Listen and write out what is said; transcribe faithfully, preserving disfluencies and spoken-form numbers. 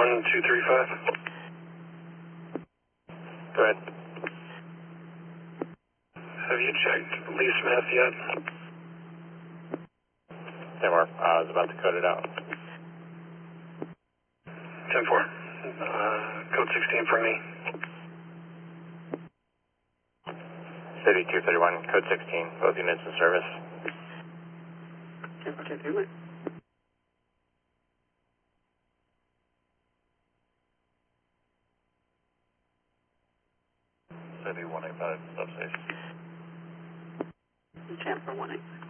one two three five. Go ahead. Have you checked Lee Smith yet? ten four. I was about to code it out. ten four. Uh, code sixteen for me. City two thirty-one, code sixteen. Both units in service. ten four two three one. City one eight five, substation. ten four one eight.